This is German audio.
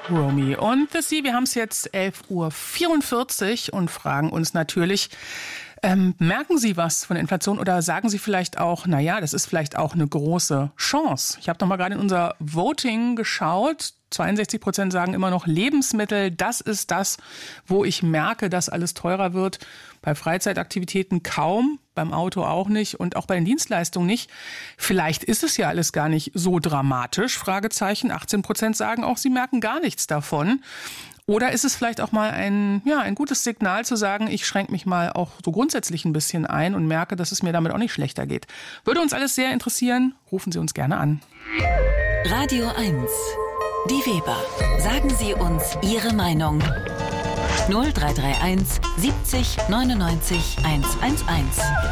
Romy und The Sea. Wir haben es jetzt 11:44 Uhr und fragen uns natürlich, merken Sie was von der Inflation oder sagen Sie vielleicht auch, naja, das ist vielleicht auch eine große Chance. Ich habe noch mal gerade in unser Voting geschaut. 62% sagen immer noch Lebensmittel. Das ist das, wo ich merke, dass alles teurer wird. Bei Freizeitaktivitäten kaum, beim Auto auch nicht und auch bei den Dienstleistungen nicht. Vielleicht ist es ja alles gar nicht so dramatisch, Fragezeichen. 18% sagen auch, sie merken gar nichts davon. Oder ist es vielleicht auch mal ein gutes Signal zu sagen, ich schränke mich mal auch so grundsätzlich ein bisschen ein und merke, dass es mir damit auch nicht schlechter geht. Würde uns alles sehr interessieren. Rufen Sie uns gerne an. Radio 1. Die Weber. Sagen Sie uns Ihre Meinung. 0331 70 99 111.